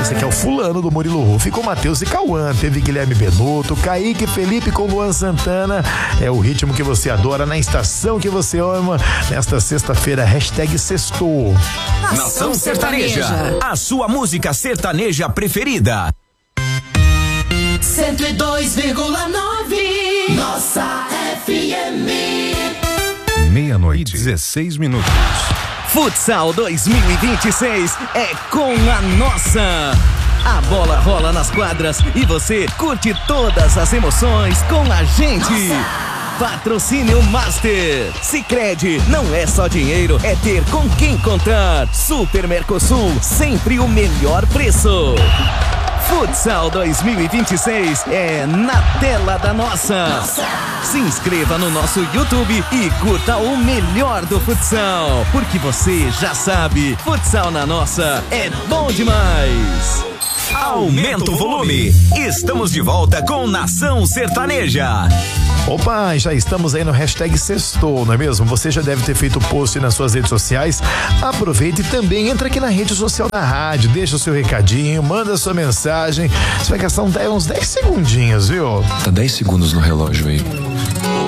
Esse aqui é o fulano do Murilo Ruff com Matheus e Cauã. Teve Guilherme Benuto, Kaique Felipe com Luan Santana. É o ritmo que você adora na estação que você ama. Nesta sexta-feira, #sextou. Nação Sertaneja, a sua música sertaneja preferida. 102,9 Nossa FM. 00:16. Futsal 2026 é com a nossa. A bola rola nas quadras e você curte todas as emoções com a gente. Nossa. Patrocínio Master. Sicredi, não é só dinheiro, é ter com quem contar. Super Mercosul, sempre o melhor preço. Futsal 2026 é na tela da nossa. Se inscreva no nosso YouTube e curta o melhor do futsal, porque você já sabe, futsal na nossa é bom demais. Aumenta o volume. Estamos de volta com Nação Sertaneja. Opa, já estamos aí no #sextou, não é mesmo? Você já deve ter feito o post nas suas redes sociais. Aproveita e também entra aqui na rede social da rádio, deixa o seu recadinho, manda a sua mensagem. Você vai gastar uns 10 segundinhos, viu? Tá 10 segundos no relógio aí.